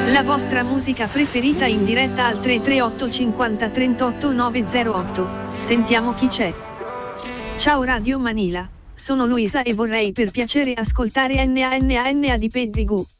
La vostra musica preferita in diretta al 338 50 38 908. Sentiamo chi c'è. Ciao Radio Manila, sono Luisa e vorrei per piacere ascoltare Nana di Pedrigu.